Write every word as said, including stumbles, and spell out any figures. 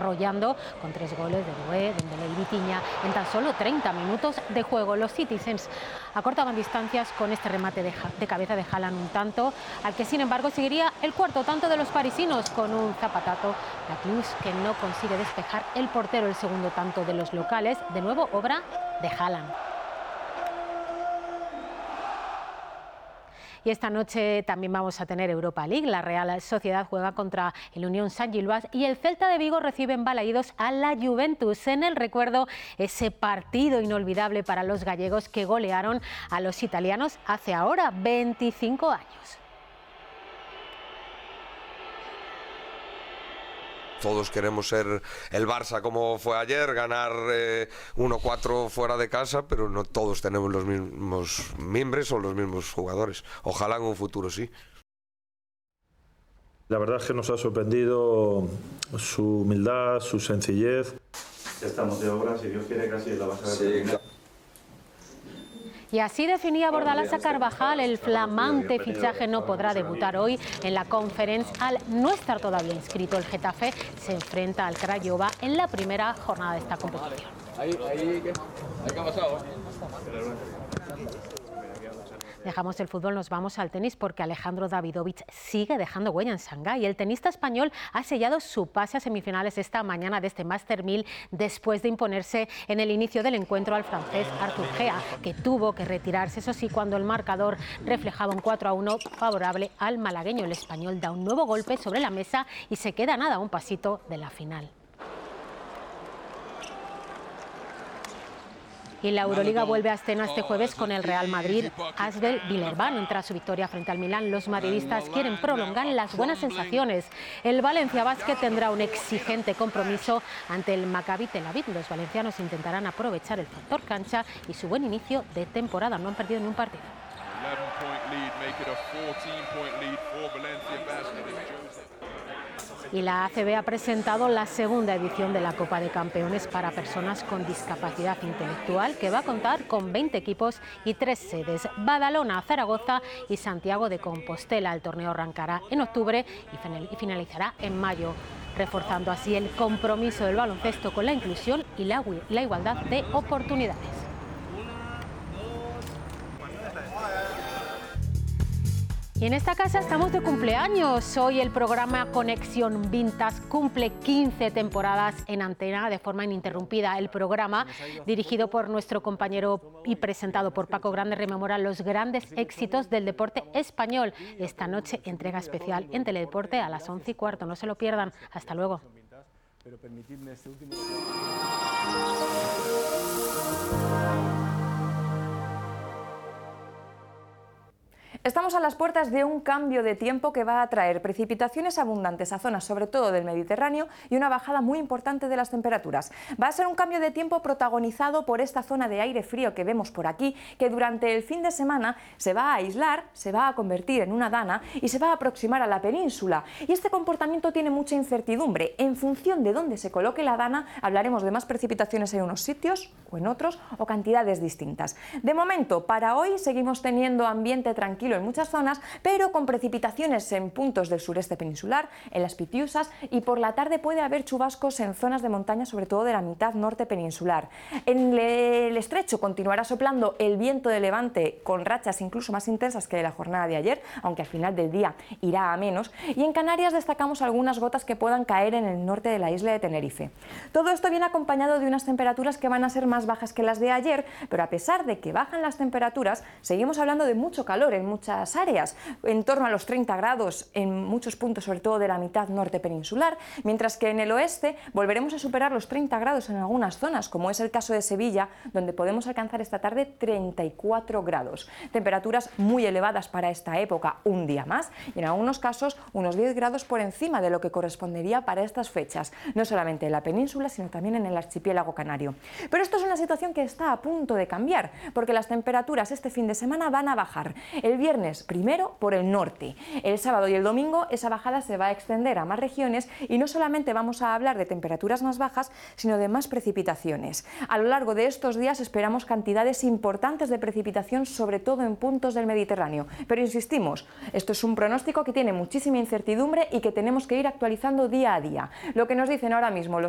arrollando con tres goles de Doué, Dembélé y Vitinha en tan solo treinta minutos de juego. Los Citizens acortaban distancias con este remate de, de cabeza de Haaland, un tanto al que sin embargo seguiría el cuarto tanto de los parisinos con un zapatazo de Clus que no consigue despejar el portero. El segundo tanto de los locales, de nuevo obra de Haaland. Y esta noche también vamos a tener Europa League. La Real Sociedad juega contra el Unión Saint-Gilloise y el Celta de Vigo recibe en Balaídos a la Juventus. En el recuerdo, ese partido inolvidable para los gallegos que golearon a los italianos hace ahora veinticinco años. Todos queremos ser el Barça como fue ayer, ganar eh, uno cuatro fuera de casa, pero no todos tenemos los mismos mimbres o los mismos jugadores. Ojalá en un futuro sí. La verdad es que nos ha sorprendido su humildad, su sencillez. Ya estamos de obra, si Dios quiere casi la vas a ver. Sí. Y así definía Bordalás a Carvajal. El flamante fichaje no podrá debutar hoy en la Conference al no estar todavía inscrito. El Getafe se enfrenta al Craiova en la primera jornada de esta competición. Ahí, ahí, ¿qué? Ahí, ¿qué ha pasado? Dejamos el fútbol, nos vamos al tenis porque Alejandro Davidovich sigue dejando huella en Shanghái. El tenista español ha sellado su pase a semifinales esta mañana de este Master mil después de imponerse en el inicio del encuentro al francés Arthur Gea, que tuvo que retirarse, eso sí, cuando el marcador reflejaba un cuatro a uno favorable al malagueño. El español da un nuevo golpe sobre la mesa y se queda nada a un pasito de la final. Y la Euroliga vuelve a escena este jueves con el Real Madrid Asbel Villeurbanne. Tras su victoria frente al Milán, los madridistas quieren prolongar las buenas sensaciones. El Valencia Basket tendrá un exigente compromiso ante el Maccabi Tel Aviv. Los valencianos intentarán aprovechar el factor cancha y su buen inicio de temporada. No han perdido ni un partido. Y la A C B ha presentado la segunda edición de la Copa de Campeones para personas con discapacidad intelectual, que va a contar con veinte equipos y tres sedes: Badalona, Zaragoza y Santiago de Compostela. El torneo arrancará en octubre y finalizará en mayo, reforzando así el compromiso del baloncesto con la inclusión y la, la igualdad de oportunidades. Y en esta casa estamos de cumpleaños. Hoy el programa Conexión Vintage cumple quince temporadas en antena de forma ininterrumpida. El programa, dirigido por nuestro compañero y presentado por Paco Grande, rememora los grandes éxitos del deporte español. Esta noche, entrega especial en Teledeporte a las once y cuarto. No se lo pierdan. Hasta luego. Estamos a las puertas de un cambio de tiempo que va a traer precipitaciones abundantes a zonas sobre todo del Mediterráneo y una bajada muy importante de las temperaturas. Va a ser un cambio de tiempo protagonizado por esta zona de aire frío que vemos por aquí, que durante el fin de semana se va a aislar, se va a convertir en una dana y se va a aproximar a la península. Y este comportamiento tiene mucha incertidumbre. En función de dónde se coloque la dana, hablaremos de más precipitaciones en unos sitios o en otros, o cantidades distintas. De momento, para hoy seguimos teniendo ambiente tranquilo en muchas zonas, pero con precipitaciones en puntos del sureste peninsular, en las Pitiusas, y por la tarde puede haber chubascos en zonas de montaña, sobre todo de la mitad norte peninsular. En el estrecho continuará soplando el viento de levante con rachas incluso más intensas que de la jornada de ayer, aunque al final del día irá a menos, y en Canarias destacamos algunas gotas que puedan caer en el norte de la isla de Tenerife. Todo esto viene acompañado de unas temperaturas que van a ser más bajas que las de ayer, pero a pesar de que bajan las temperaturas, seguimos hablando de mucho calor en muchas áreas, en torno a los treinta grados en muchos puntos, sobre todo de la mitad norte peninsular, mientras que en el oeste volveremos a superar los treinta grados en algunas zonas, como es el caso de Sevilla, donde podemos alcanzar esta tarde treinta y cuatro grados. Temperaturas muy elevadas para esta época, un día más, y en algunos casos unos diez grados por encima de lo que correspondería para estas fechas, no solamente en la península, sino también en el archipiélago canario. Pero esto es una situación que está a punto de cambiar, porque las temperaturas este fin de semana van a bajar. El viernes primero por el norte, el sábado y el domingo esa bajada se va a extender a más regiones y no solamente vamos a hablar de temperaturas más bajas, sino de más precipitaciones. A lo largo de estos días esperamos cantidades importantes de precipitación, sobre todo en puntos del Mediterráneo, pero insistimos, esto es un pronóstico que tiene muchísima incertidumbre y que tenemos que ir actualizando día a día. Lo que nos dicen ahora mismo los